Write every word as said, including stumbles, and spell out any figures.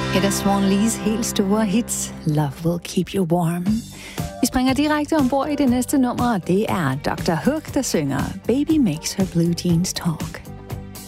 Et af Swan Lees helt store hits, Love Will Keep You Warm. Vi springer direkte ombord i det næste nummer, og det er doktor Hook, der synger Baby Makes Her Blue Jeans Talk.